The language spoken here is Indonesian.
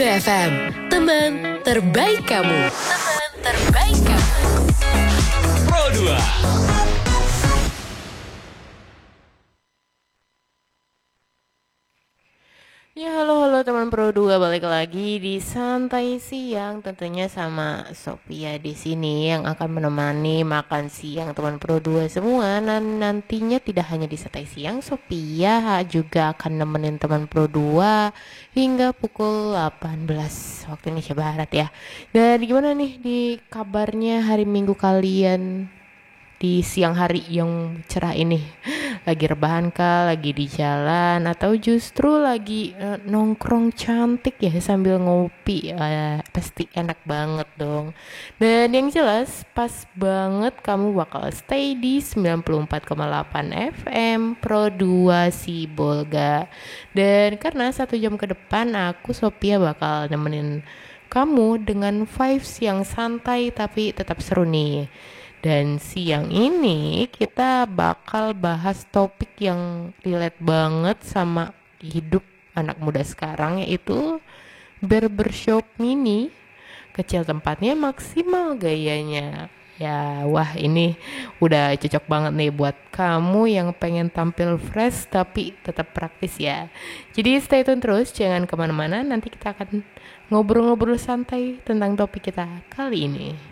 2 FM, teman terbaik kamu. Teman terbaik kamu. Pro 2. Ya halo teman Pro 2, balik lagi di Santai Siang tentunya sama Sophia di sini yang akan menemani makan siang teman Pro 2 semua. Dan nantinya tidak hanya di Santai Siang, Sophia juga akan nemenin teman Pro 2 hingga pukul 18 waktu Indonesia Barat ya. Dan gimana nih di kabarnya hari Minggu kalian di siang hari yang cerah ini? Lagi rebahan kah, lagi di jalan, atau justru lagi nongkrong cantik ya sambil ngopi? Pasti enak banget dong. Dan yang jelas pas banget kamu bakal stay di 94,8 FM Pro 2 Sibolga. Dan karena 1 jam ke depan aku Sophia bakal nemenin kamu dengan vibes yang santai tapi tetap seru nih. Dan siang ini kita bakal bahas topik yang relate banget sama hidup anak muda sekarang, yaitu barbershop mini. Kecil tempatnya, maksimal gayanya. Ya, wah ini udah cocok banget nih buat kamu yang pengen tampil fresh tapi tetap praktis ya. Jadi stay tune terus, jangan kemana-mana, nanti kita akan ngobrol-ngobrol santai tentang topik kita kali ini.